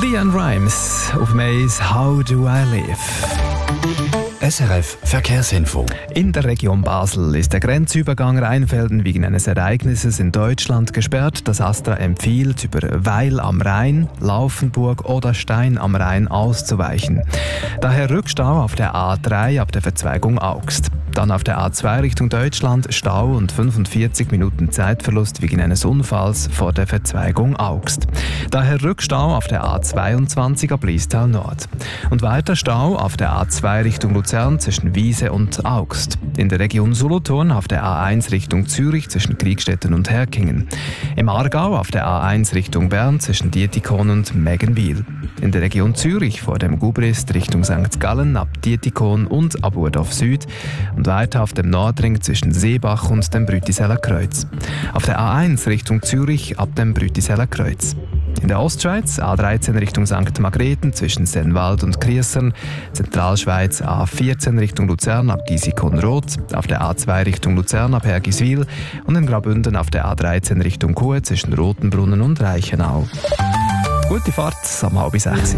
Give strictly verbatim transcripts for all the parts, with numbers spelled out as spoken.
Leanne Rimes auf Mais «How do I live?» S R F Verkehrsinfo. In der Region Basel ist der Grenzübergang Rheinfelden wegen eines Ereignisses in Deutschland gesperrt. Das Astra empfiehlt, über Weil am Rhein, Laufenburg oder Stein am Rhein auszuweichen. Daher Rückstau auf der A drei ab der Verzweigung Augst. Dann auf der A zwei Richtung Deutschland Stau und fünfundvierzig Minuten Zeitverlust wegen eines Unfalls vor der Verzweigung Augst. Daher Rückstau auf der A zweiundzwanzig ab Liestal Nord. Und weiter Stau auf der A zwei Richtung Luzern zwischen Wiese und Augst. In der Region Solothurn auf der A eins Richtung Zürich zwischen Kriegstetten und Herkingen. Im Aargau auf der A eins Richtung Bern zwischen Dietikon und Meggenwil. In der Region Zürich vor dem Gubrist Richtung Sankt Gallen ab Dietikon und ab Urdorf Süd. Und weiter auf dem Nordring zwischen Seebach und dem Brütiseller Kreuz. Auf der A eins Richtung Zürich ab dem Brütiseller Kreuz. In der Ostschweiz A dreizehn Richtung Sankt Margrethen zwischen Sennwald und Kriessern, Zentralschweiz A vierzehn Richtung Luzern ab Gisikon-Roth, auf der A zwei Richtung Luzern ab Hergiswil und in Graubünden auf der A dreizehn Richtung Chur zwischen Rotenbrunnen und Reichenau. Gute Fahrt am halb sechs.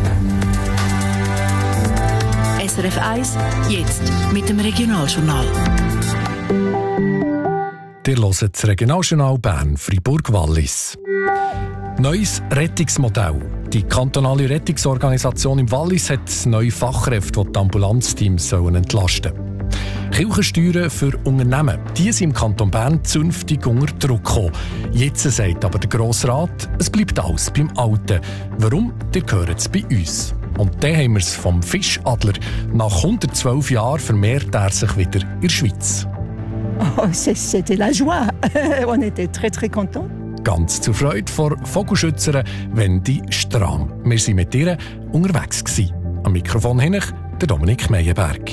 S R F eins, jetzt mit dem Regionaljournal. Ihr hört das Regionaljournal Bern, Fribourg-Wallis. Neues Rettungsmodell. Die kantonale Rettungsorganisation im Wallis hat neue Fachkräfte, die die Ambulanzteams entlasten sollen. Kirchensteuern für Unternehmen, die sind im Kanton Bern zünftig unter Druck kommen. Jetzt sagt aber der Grosse Rat, es bleibt alles beim Alten. Warum? Ihr hört es bei uns. Und dann haben wir es vom Fischadler. Nach hundertzwölf Jahren vermehrt er sich wieder in der Schweiz. Oh, c'était la joie. On était très, très contents. Ganz zur Freude vor Vogelschützerin Wendy Strahm. Wir waren mit ihr unterwegs gewesen. Am Mikrofon hin der Dominik Meyerberg.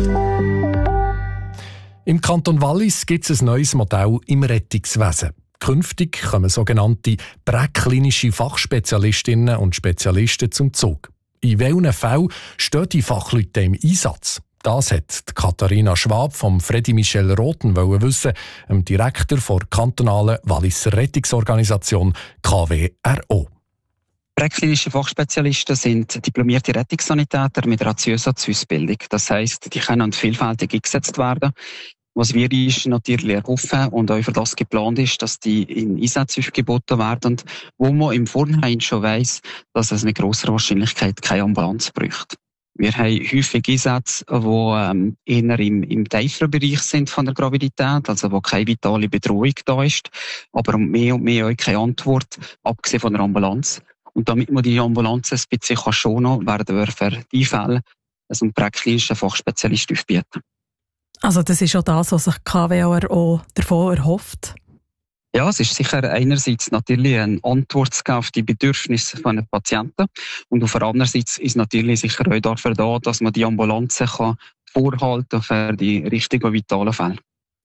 Im Kanton Wallis gibt es ein neues Modell im Rettungswesen. Künftig kommen sogenannte präklinische Fachspezialistinnen und Spezialisten zum Zug. In welchen Fällen stehen die Fachleute im Einsatz? Das hat Katharina Schwab vom Fredi Michel Roten wissen, dem Direktor der kantonalen Walliser Rettungsorganisation K W R O. Präklinische Fachspezialisten sind diplomierte Rettungssanitäter mit Ratiösatz-Ausbildung. Das heisst, die können vielfältig eingesetzt werden. Was wir ist natürlich erhoffen und auch für das geplant ist, dass die in Einsätze aufgeboten werden, wo man im Vorhinein schon weiss, dass es mit grosser Wahrscheinlichkeit keine Ambulanz braucht. Wir haben häufig Einsätze, die ähm, eher im, im tieferen Bereich sind von der Gravidität, also wo keine vitale Bedrohung da ist, aber mehr und mehr auch keine Antwort, abgesehen von der Ambulanz. Und damit man die Ambulanz ein bisschen schonen kann, werden wir für die Fälle also einen präklinischen Fachspezialist aufbieten. Also das ist auch das, was sich K W R O davon erhofft? Ja, es ist sicher einerseits natürlich eine Antwort zu geben auf die Bedürfnisse von den Patienten und auf der anderen Seite ist natürlich sicher auch dafür da, dass man die Ambulanzen kann vorhalten für die richtigen vitalen Fälle.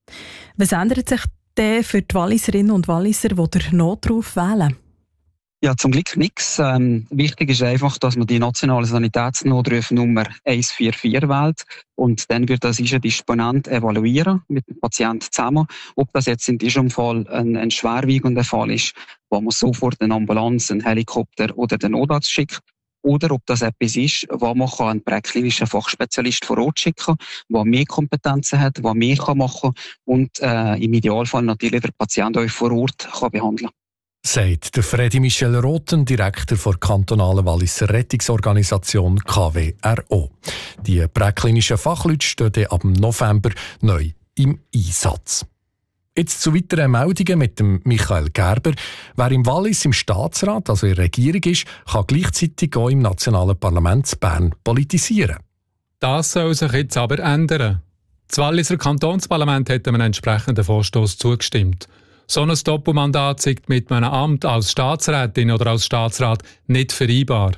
Was ändert sich denn für die Walliserinnen und Walliser, die den Notruf wählen? Ja, zum Glück nichts. Ähm, wichtig ist einfach, dass man die nationale Sanitätsnotrufnummer eins vier vier wählt und dann wird das ein Disponent evaluieren mit dem Patienten zusammen, ob das jetzt in diesem Fall ein, ein schwerwiegender Fall ist, wo man sofort eine Ambulanz, einen Helikopter oder den Notarzt schickt, oder ob das etwas ist, wo man einen präklinischen Fachspezialist vor Ort schicken kann, der mehr Kompetenzen hat, der mehr machen kann und äh, im Idealfall natürlich der Patient auch vor Ort kann behandeln kann. Sagt der Fredi Michel Roten, Direktor der kantonalen Walliser Rettungsorganisation K W R O. Die präklinischen Fachleute stehen ab November neu im Einsatz. Jetzt zu weiteren Meldungen mit dem Michael Gerber. Wer im Wallis im Staatsrat, also in der Regierung ist, kann gleichzeitig auch im nationalen Parlament Bern politisieren. Das soll sich jetzt aber ändern. Das Walliser Kantonsparlament hat einem entsprechenden Vorstoss zugestimmt. So ein Doppelmandat ist mit einem Amt als Staatsrätin oder als Staatsrat nicht vereinbar.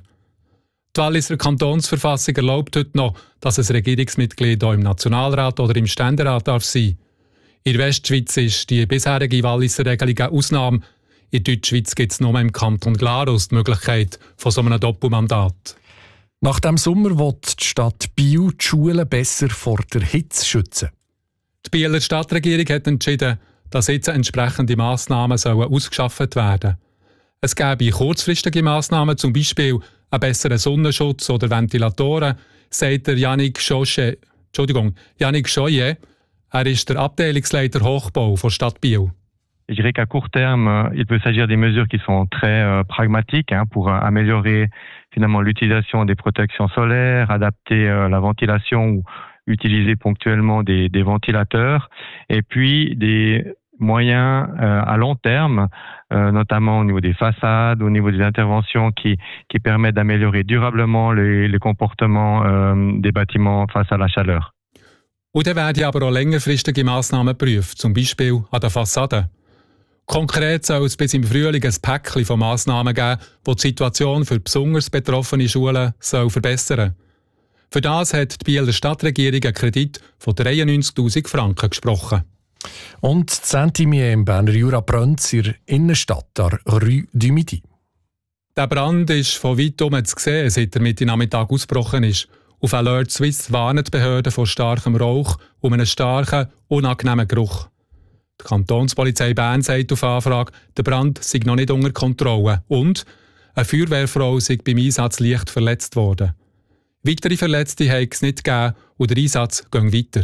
Die Walliser Kantonsverfassung erlaubt heute noch, dass ein Regierungsmitglied auch im Nationalrat oder im Ständerat darf sein. In der Westschweiz ist die bisherige Walliser Regelung eine Ausnahme. In der Deutschschweiz gibt es nur im Kanton Glarus die Möglichkeit von so einem Doppelmandat. Nach dem Sommer will die Stadt Biel die Schulen besser vor der Hitze schützen. Die Bieler Stadtregierung hat entschieden, dass jetzt entsprechende Massnahmen sollen ausgeschafft werden. Es gäbe kurzfristige Massnahmen, zum Beispiel einen besseren Sonnenschutz oder Ventilatoren, sagt der Yannick Schoche, Entschuldigung, Yannick Schoye. Er ist der Abteilungsleiter Hochbau der Stadt Biel. Je dirais qu'à court terme, il peut s'agir des mesures qui sont très euh, pragmatiques hein, pour euh, améliorer finalement l'utilisation des protections solaires, adapter euh, la ventilation ou utiliser ponctuellement des, des ventilateurs, et puis des moyens euh, à long terme, euh, notamment au niveau des façades, au niveau des interventions qui, qui permettent d'améliorer durablement les, les comportements euh, des bâtiments face à la chaleur. Und dann werden aber auch längerfristige Massnahmen geprüft, zum Beispiel an der Fassade. Konkret soll es bis im Frühling ein Päckchen von Massnahmen geben, die die Situation für besonders betroffene Schulen soll verbessern. Für das hat die Bieler Stadtregierung einen Kredit von dreiundneunzigtausend Franken gesprochen. Und das Zentimier im Berner Jura brennt in der Innenstadt, an der Rue du Midi. Der Brand ist von weitem zu sehen, seit er Mitte Nachmittag ausgebrochen ist. Auf Alert Suisse warnen die Behörden vor starkem Rauch und einem starken, unangenehmen Geruch. Die Kantonspolizei Bern sagt auf Anfrage, der Brand sei noch nicht unter Kontrolle und eine Feuerwehrfrau sei beim Einsatz leicht verletzt worden. Weitere Verletzte habe es nicht gegeben und der Einsatz geht weiter.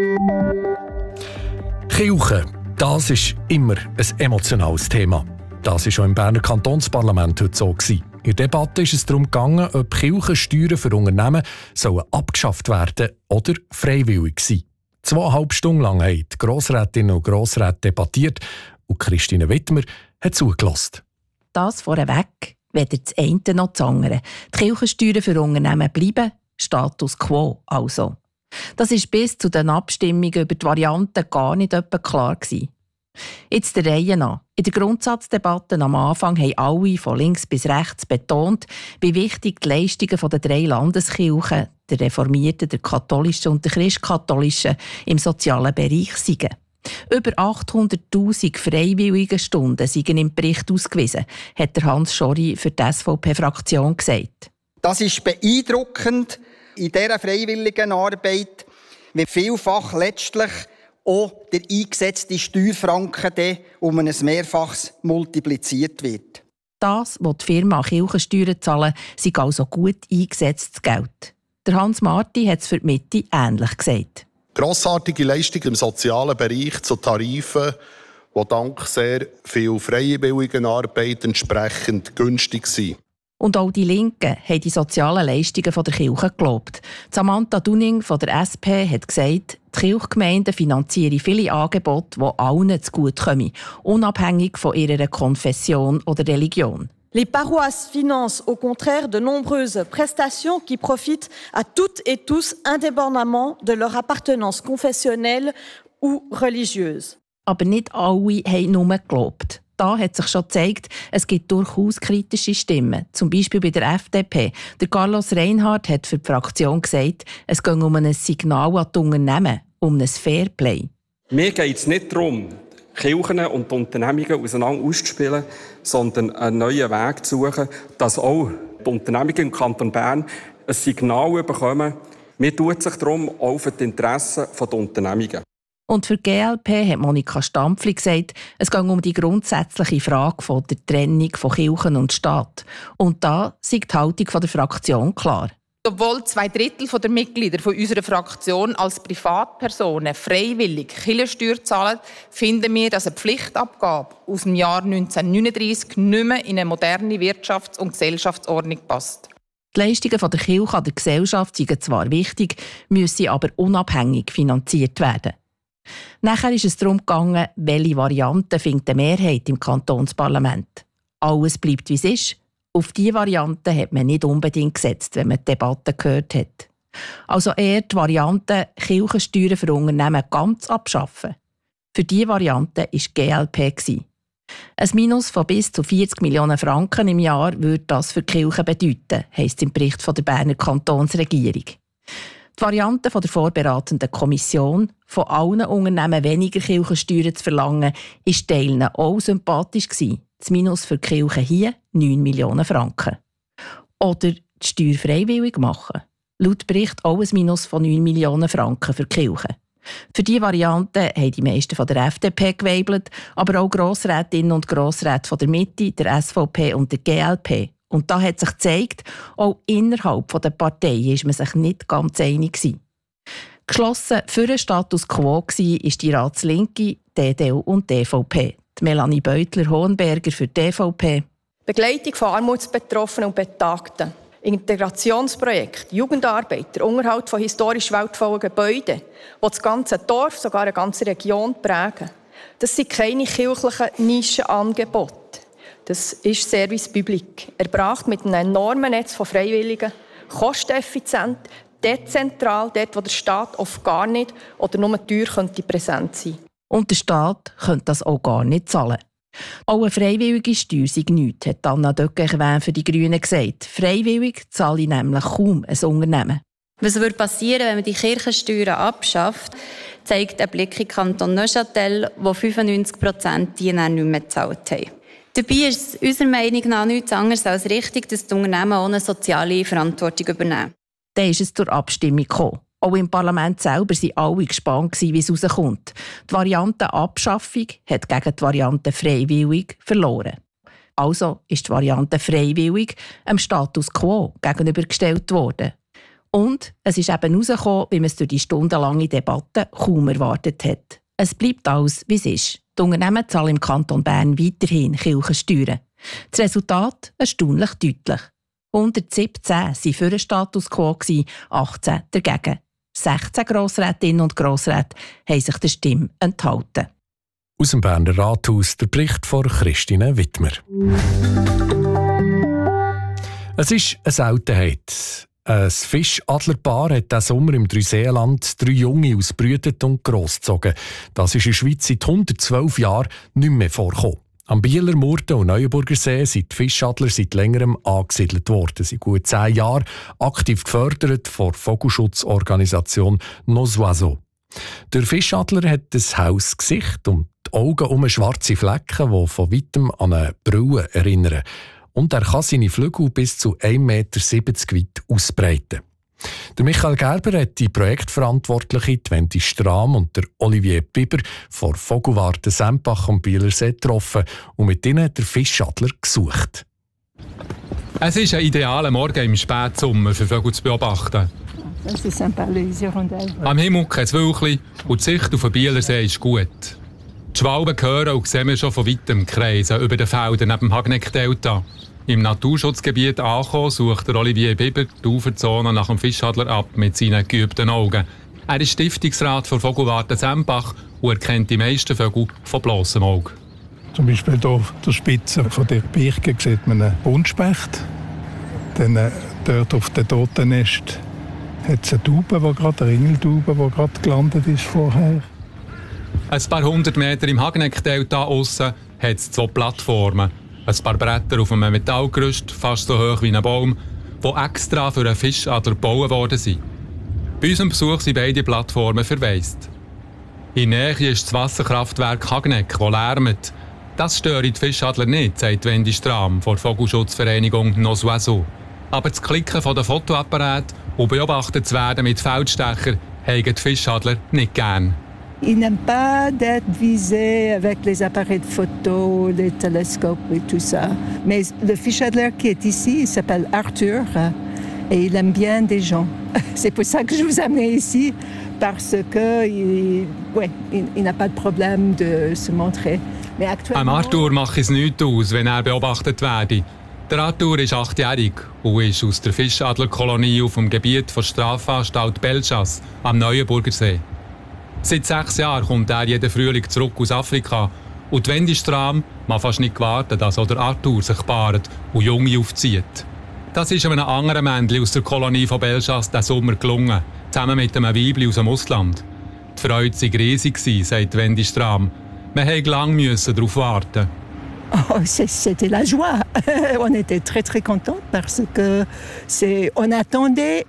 Kirche, das ist immer ein emotionales Thema. Das war schon im Berner Kantonsparlament heute so. In der Debatte ist es darum gegangen, ob Kirchensteuern für Unternehmen sollen abgeschafft werden oder freiwillig sein. Zweieinhalb Stunden lang haben die Grossrätinnen und Grossräte debattiert und Christine Wittmer hat zugelassen. Das vorweg, weder das eine noch das andere. Die Kirchensteuern für Unternehmen bleiben, Status quo also. Das war bis zu den Abstimmungen über die Varianten gar nicht etwa klar gewesen. Jetzt der Reihe nach. In der Grundsatzdebatte am Anfang haben alle von links bis rechts betont, wie wichtig die Leistungen der drei Landeskirchen, der reformierten, der katholischen und der christkatholischen, im sozialen Bereich seien. Über achthunderttausend freiwillige Stunden seien im Bericht ausgewiesen, hat der Hans Schori für die S V P-Fraktion gesagt. Das ist beeindruckend in dieser freiwilligen Arbeit, wie vielfach letztlich auch der eingesetzte Steuerfranken dann um ein Mehrfaches multipliziert wird. Das, was die Firma Kirchensteuern zahlen, sei also gut eingesetztes Geld. Der Hans Marti hat es für die Mitte ähnlich gesagt. Grossartige Leistung im sozialen Bereich zu Tarifen, die dank sehr viel Freiwilligenarbeit entsprechend günstig sind. Und auch die Linken haben die sozialen Leistungen der Kirche gelobt. Samantha Dunning von der S P hat gesagt, die Kirchgemeinden finanzieren viele Angebote, die allen zugutekommen, unabhängig von ihrer Konfession oder Religion. Les paroisses financent au contraire de nombreuses prestations qui profitent à toutes et tous indépendamment de leur appartenance confessionnelle ou religieuse. Aber nicht alle haben nur gelobt. Da hat sich schon gezeigt, es gibt durchaus kritische Stimmen. Zum Beispiel bei der F D P. Der Carlos Reinhardt hat für die Fraktion gesagt, es gehe um ein Signal an die Unternehmen, um ein Fairplay. Mir geht es nicht darum, Kirchen und Unternehmungen auseinander auszuspielen, sondern einen neuen Weg zu suchen, dass auch die Unternehmungen im Kanton Bern ein Signal bekommen. Mir tut sich darum auch für die Interessen der Unternehmungen. Und für die G L P hat Monika Stampfli gesagt, es geht um die grundsätzliche Frage von der Trennung von Kirchen und Staat. Und da ist die Haltung der Fraktion klar. Obwohl zwei Drittel der Mitglieder unserer Fraktion als Privatpersonen freiwillig Kirchensteuer zahlen, finden wir, dass eine Pflichtabgabe aus dem Jahr neunzehnhundertneununddreissig nicht mehr in eine moderne Wirtschafts- und Gesellschaftsordnung passt. Die Leistungen der Kirche an der Gesellschaft sind zwar wichtig, müssen aber unabhängig finanziert werden. Nachher ist es darum gegangen, welche Variante findet eine Mehrheit im Kantonsparlament. Alles bleibt, wie es ist. Auf diese Variante hat man nicht unbedingt gesetzt, wenn man die Debatte gehört hat. Also eher die Variante, Kirchensteuern für Unternehmen ganz abschaffen. Für diese Variante war die G L P. Ein Minus von bis zu vierzig Millionen Franken im Jahr würde das für die Kirche bedeuten, heisst im Bericht von der Berner Kantonsregierung. Die Variante von der vorberatenden Kommission, von allen Unternehmen weniger Kirchensteuern zu verlangen, war Teilen auch sympathisch gewesen. Das Minus für die Kirche hier neun Millionen Franken. Oder die Steuer freiwillig machen. Laut Bericht auch ein Minus von neun Millionen Franken für die Kirche. Für diese Variante haben die meisten von der F D P geweibelt, aber auch Grossrätinnen und Grossräte von der Mitte, der S V P und der G L P Und da hat sich gezeigt, auch innerhalb der Parteien ist man sich nicht ganz einig gewesen. Geschlossen für den Status quo war die Ratslinke, die E D U und die E V P. Die Melanie Beutler-Hohenberger für die E V P. Begleitung von Armutsbetroffenen und Betagten, Integrationsprojekte, Jugendarbeit, der Unterhalt von historisch wertvollen Gebäuden, die das ganze Dorf, sogar eine ganze Region prägen. Das sind keine kirchlichen Nischenangebote. Das ist Service Public, erbracht mit einem enormen Netz von Freiwilligen, kosteneffizient, dezentral, dort wo der Staat oft gar nicht oder nur teuer könnte präsent sein. Und der Staat könnte das auch gar nicht zahlen. Auch eine freiwillige Steuer sei nichts, hat Anna Döckerwän für die Grünen gesagt. Freiwillig zahle ich nämlich kaum ein Unternehmen. Was würde passieren, wenn man die Kirchensteuern abschafft, zeigt ein Blick in den Kanton Neuchâtel, wo fünfundneunzig Prozent die dann nicht mehr gezahlt haben. Dabei ist es unserer Meinung nach nichts anderes als richtig, dass die Unternehmen auch eine soziale Verantwortung übernehmen. Dann ist es zur Abstimmung gekommen. Auch im Parlament selber waren alle gespannt, wie es herauskommt. Die Variante Abschaffung hat gegen die Variante Freiwillig verloren. Also ist die Variante Freiwillig dem Status quo gegenübergestellt worden. Und es ist eben herausgekommen, wie man es durch die stundenlange Debatte kaum erwartet hat. Es bleibt alles, wie es ist. Die Unternehmen zahlen im Kanton Bern weiterhin Kirchensteuern. Das Resultat erstaunlich deutlich. hundertsiebzehn waren für den Status quo, achtzehn dagegen. sechzehn Grossrätinnen und Grossräte haben sich der Stimme enthalten. Aus dem Berner Rathaus der Bericht von Christine Wittmer. Es ist eine Seltenheit. Ein Fischadlerpaar hat diesen Sommer im Dreiseenland drei Junge ausbrütet und grossgezogen. Das ist in der Schweiz seit hundertzwölf Jahren nicht mehr vorgekommen. Am Bieler, Murten und Neuenburger See sind die Fischadler seit längerem angesiedelt worden. Sie sind gut zehn Jahre aktiv gefördert von der Vogelschutzorganisation Nos Oiseaux. Der Fischadler hat ein helles Gesicht und die Augen um schwarze Flecken, die von weitem an eine Brille erinnern. Und er kann seine Flügel bis zu ein Meter siebzig weit ausbreiten. Der Michael Gerber hat die Projektverantwortliche Wendy Stram und der Olivier Biber von Vogelwarte Sempach am Bielersee getroffen und mit ihnen den Fischadler gesucht. Es ist ein idealer Morgen im Spätsommer für Vögel zu beobachten. Am Himmel kein Wölkchen und die Sicht auf den Bielersee ist gut. Die Schwalben hören und sehen wir schon von weitem kreisen über den Feldern neben dem Hagneck-Delta. Im Naturschutzgebiet angekommen, sucht der Olivier Biber die Uferzone nach dem Fischadler ab mit seinen geübten Augen. Er ist Stiftungsrat von Vogelwarte Sempach und erkennt die meisten Vögel von bloßem Auge. Zum Beispiel hier auf der Spitze von der Birke sieht man einen Buntspecht. Dann äh, dort auf dem Totennest hat es eine Taube, die gerade, eine Ringeltaube, die gerade gelandet ist vorher. Ein paar hundert Meter im Hagneck-Delta aussen hat es zwei Plattformen. Ein paar Bretter auf einem Metallgerüst, fast so hoch wie ein Baum, die extra für einen Fischadler gebaut worden sind. Bei unserem Besuch sind beide Plattformen verwaist. In der Nähe ist das Wasserkraftwerk Hagneck, das lärmt. Das stört die Fischadler nicht, sagt Wendy Stram von der Vogelschutzvereinigung Nos Oiseaux. Aber das Klicken von den Fotoapparaten und beobachtet zu werden mit Feldstecher haben die Fischadler nicht gern. Ils n'aiment pas d'être visés avec les appareils de photo, les télescopes et tout ça. Mais le fischadler qui est ici, il s'appelle Arthur et il aime bien des gens. C'est pour ça que je vous amène ici, parce qu'il ouais, il, il n'a pas de problème de se montrer. Mais actuellement... Arthur macht es nichts aus, wenn er beobachtet werde. Der Arthur ist achtjährig und ist aus der Fischadlerkolonie auf dem Gebiet der Strafanstalt Belchas am Neuenburger See. Seit sechs Jahren kommt er jeden Frühling zurück aus Afrika und Wendy Stram mag fast nicht warten, dass auch der Arthur sich paart und Junge aufzieht. Das ist einem anderen Männchen aus der Kolonie von Belchas diesen Sommer gelungen, zusammen mit einem Weibli aus dem Ausland. Die Freude sei riesig, sagt Wendy Stram. Wir mussten lange darauf warten. Oh, c'était la joie. On était très très contents parce que c'est, on attendait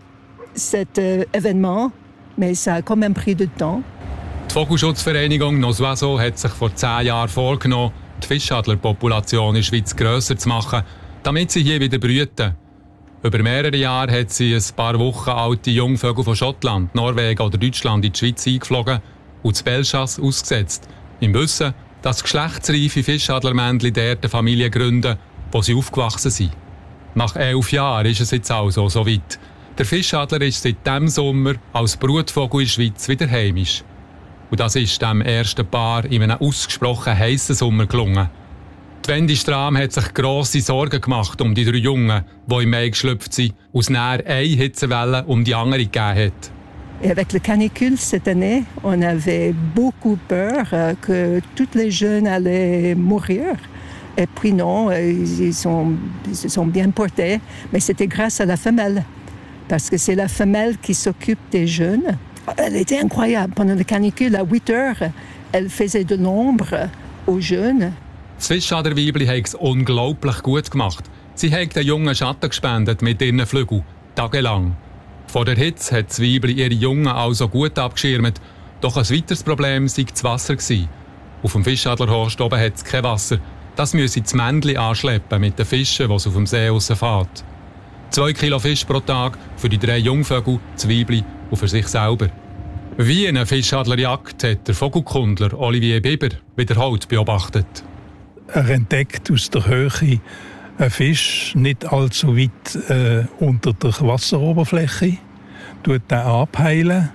cet événement, mais ça a quand même pris du temps. Die Vogelschutzvereinigung Nos Oiseaux hat sich vor zehn Jahren vorgenommen, die Fischadlerpopulation in der Schweiz grösser zu machen, damit sie hier wieder brüten. Über mehrere Jahre hat sie ein paar Wochen alte Jungvögel von Schottland, Norwegen oder Deutschland in die Schweiz eingeflogen und das Belchas ausgesetzt, im Wissen, dass geschlechtsreife Fischadlermännchen dort eine Familie gründen, wo sie aufgewachsen sind. Nach elf Jahren ist es jetzt also so weit. Der Fischadler ist seit diesem Sommer als Brutvogel in der Schweiz wieder heimisch. Und das ist dem ersten Paar in einem ausgesprochen heissen Sommer gelungen. Die Wendy Stram hat sich grosse Sorgen gemacht um die drei Jungen, die im Mai geschlüpft sind, aus näher eine Hitzewelle um die andere gegeben hat. Et avec le canicule cette année, on avait beaucoup peur que tous les jeunes allaient mourir. Et puis non, ils, sont, ils se sont bien portés, mais c'était grâce à la femelle. Parce que c'est la femelle qui s'occupe des jeunes. Elle était incroyable. Pendant le canicule, à huit heures, elle faisait de l'ombre aux jeunes. Das Fischadlerweibli hat es unglaublich gut gemacht. Sie hat den Jungen Schatten gespendet mit ihren Flügeln, tagelang. Vor der Hitze hat das Weibli ihre Jungen also gut abgeschirmt. Doch ein weiteres Problem war das Wasser. Auf dem Fischadlerhorst oben hat es kein Wasser. Das müsse das Männchen anschleppen mit den Fischen, die es auf dem See rausfährt. Zwei Kilo Fisch pro Tag für die drei Jungvögel, das Weibli und für sich selber. Wie eine Fischadlerjagd hat der Vogelkundler Olivier Biber wiederholt beobachtet. Er entdeckt aus der Höhe einen Fisch nicht allzu weit äh, unter der Wasseroberfläche, tut den abheilen,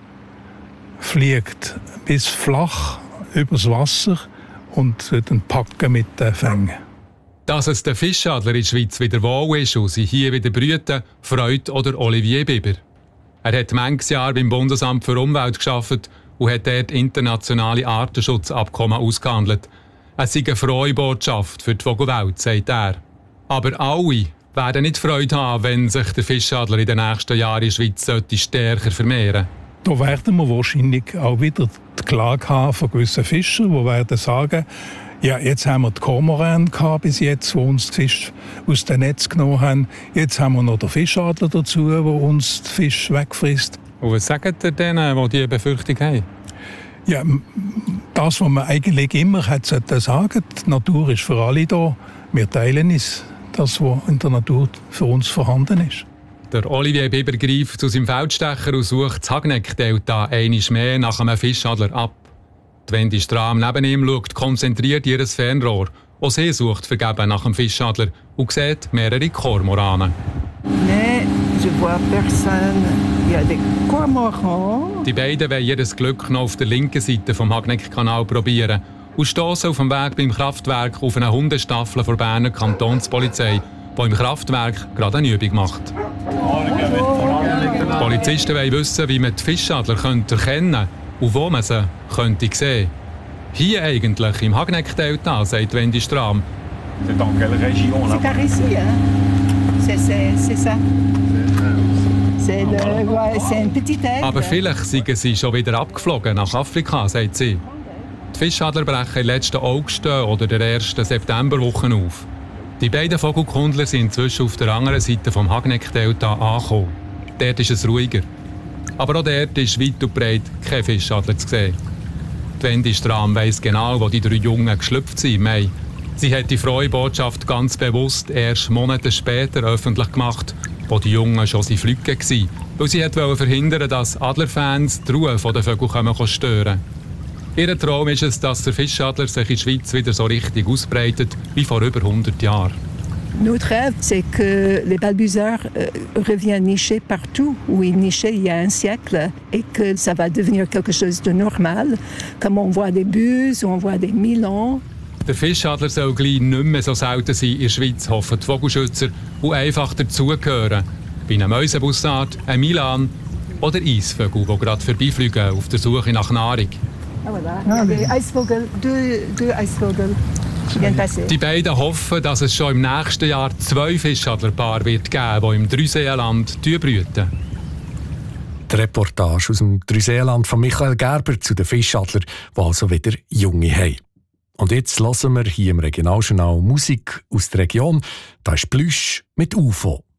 fliegt bis flach übers Wasser und dann packen mit den Fängen. Dass es den Fischadler in der Schweiz wieder wohl ist und sie hier wieder brüten, freut oder Olivier Biber. Er hat manches Jahr beim Bundesamt für Umwelt gearbeitet und hat dort internationale Artenschutzabkommen ausgehandelt. Es ist eine frohe Botschaft für die Vogelwelt, sagt er. Aber alle werden nicht Freude haben, wenn sich der Fischadler in den nächsten Jahren in der Schweiz stärker vermehren sollte. Da werden wir wahrscheinlich auch wieder die Klage haben von gewissen Fischern, die werden sagen, ja, jetzt haben wir die Kormoran gehabt bis jetzt, die uns die Fisch aus dem Netz genommen haben. Jetzt haben wir noch den Fischadler dazu, der uns den Fisch wegfrisst. Und was sagt ihr denen, die diese Befürchtung haben? Ja, das, was man eigentlich immer hat sagen, die Natur ist für alle da. Wir teilen es, das, was in der Natur für uns vorhanden ist. Der Olivier Biber greift zu seinem Feldstecher und sucht das Hagneck-Delta einmal mehr nach einem Fischadler ab. Die Wendy Stram neben ihm schaut konzentriert ihr Fernrohr. Auch sie sucht vergeben nach dem Fischadler und sieht mehrere Kormoranen. Mais je vois personne. Il y a des cormorans. Die beiden wollen ihr Glück noch auf der linken Seite des Hagneck-Kanal probieren und stoßen auf dem Weg beim Kraftwerk auf eine Hundestaffel der Berner Kantonspolizei, die im Kraftwerk gerade eine Übung macht. Die Polizisten wollen wissen, wie man die Fischadler erkennen könnte und wo man sie könnte sehen. Hier eigentlich, im Hagneck-Delta, sagt Wendy Stram. C'est dans quelle région là? C'est par ici, hein? C'est, c'est, c'est ça. C'est, le, ouais, c'est une petite aile. Aber vielleicht sind sie schon wieder abgeflogen nach Afrika, sagt sie. Die Fischadler brechen in letzten August oder der ersten Septemberwoche auf. Die beiden Vogelkundler sind inzwischen auf der anderen Seite des Hagneck-Delta angekommen. Dort ist es ruhiger. Aber auch dort ist weit und breit kein Fischadler zu sehen. Die Wendy Stram weiss genau, wo die drei Jungen geschlüpft sind im Mai. Sie hat die frohe Botschaft ganz bewusst erst Monate später öffentlich gemacht, wo die Jungen schon fliegen waren. Weil sie wollte verhindern, dass Adlerfans die Ruhe der Vögel stören können. Ihr Traum ist es, dass der Fischadler sich in der Schweiz wieder so richtig ausbreitet wie vor über hundert Jahren. Notre rêve, c'est que les balbuzards euh, reviennent nicher partout où ils nichaient il y a un siècle et que ça va devenir quelque chose de normal, comme on voit des buses, on voit des milans. Der Fischadler soll gleich nicht mehr so selten sein in der Schweiz, hoffen die Vogelschützer, und einfach dazugehören. Bei einem Mäusebussard, einem Milan oder Eisvögel, die gerade vorbeifliegen auf der Suche nach Nahrung. Ah, voilà. Des Eisvogel, deux, deux Eisvogel. Die beiden hoffen, dass es schon im nächsten Jahr zwei Fischadlerpaare wird geben, die im Dreiseenland brüten. Die Reportage aus dem Dreiseenland von Michael Gerber zu den Fischadlern, die also wieder Junge haben. Und jetzt hören wir hier im Regionaljournal Musik aus der Region. Da ist Plüsch mit U F O.